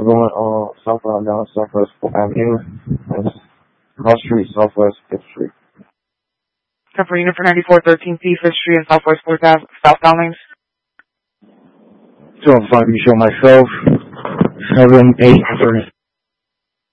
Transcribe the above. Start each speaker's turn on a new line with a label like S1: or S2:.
S1: going southbound down Southwest Avenue, Cross Street, Southwest 5th Street.
S2: Temporary unit for 9413 5th Street and Southwest 4th Ave, southbound lanes.
S1: 205, you show myself, 7, 8,